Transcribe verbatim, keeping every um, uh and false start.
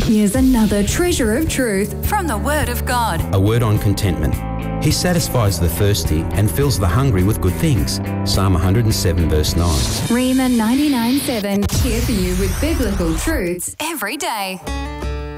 Here's another treasure of truth from the Word of God. A word on contentment. He satisfies the thirsty and fills the hungry with good things. Psalm one hundred seven verse nine. Rhema ninety-nine seven, here for you with biblical truths every day.